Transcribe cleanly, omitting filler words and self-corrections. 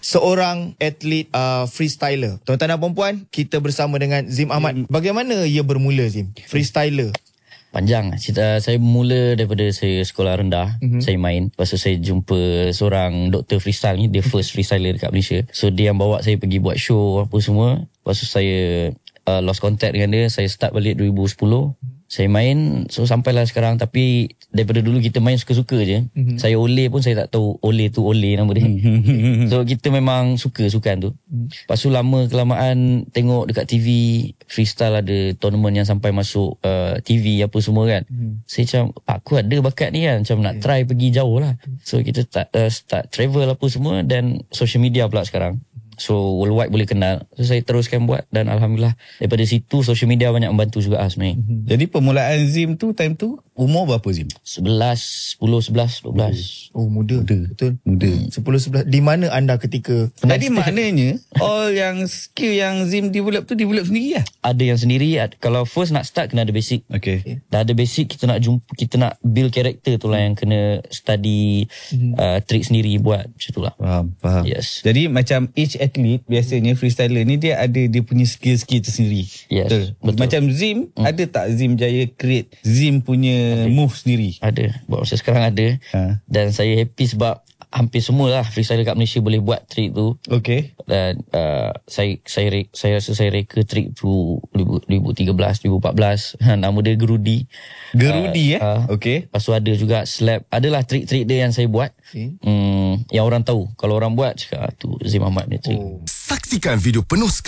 seorang atlet freestyler. Tuan-tuan dan puan-puan, kita bersama dengan Zim Ahmad. Bagaimana ia bermula, Zim? Freestyler. Panjang cerita. Saya bermula daripada saya sekolah rendah. Saya main. Lepas tu saya jumpa seorang doktor freestyle ni. Dia first freestyler dekat Malaysia. So dia yang bawa saya pergi buat show apa semua. Lepas tu saya lost contact dengan dia. Saya start balik 2010. Saya main. So sampailah sekarang. Tapi daripada dulu kita main suka-suka je. Saya Ole pun saya tak tahu Ole tu Ole nama dia. So kita memang suka sukan tu. Lepas tu lama kelamaan tengok dekat TV freestyle ada tournament yang sampai masuk TV apa semua kan. Saya macam aku ada bakat ni kan. Macam nak try pergi jauh lah. So kita start travel apa semua. Dan social media pula sekarang. So worldwide boleh kenal. So saya teruskan buat. Dan Alhamdulillah daripada situ social media banyak membantu juga sebenarnya. Jadi permulaan Zim tu time tu umur berapa Zim? 11, 12. Oh, muda. Betul. Muda. 10-11. Di mana anda ketika... Jadi maknanya all yang skill yang Zim develop tu develop sendiri lah? Ada yang sendiri. Kalau first nak start kena ada basic. Okay. Dah ada basic, kita nak build character tu lah yang kena study trick sendiri buat macam tu lah. Faham. Yes. Jadi macam each athlete biasanya freestyler ni dia ada dia punya skill-skill tersendiri. Yes, betul. Macam Zim, ada tak Zim jaya create Zim punya move sendiri? Ada. Buat masa sekarang ada. Dan saya happy sebab hampir semualah freestyler kat Malaysia boleh buat trick tu. Okay. Dan saya rasa saya reka trick tu 2013, 2014. Nama dia Gerudi. Gerudi Okay. Lepas tu ada juga slap. Adalah trik-trik dia yang saya buat. Yang orang tahu. Kalau orang buat cakap tu Zim Ahmad punya trick. Saksikan video penuh sekali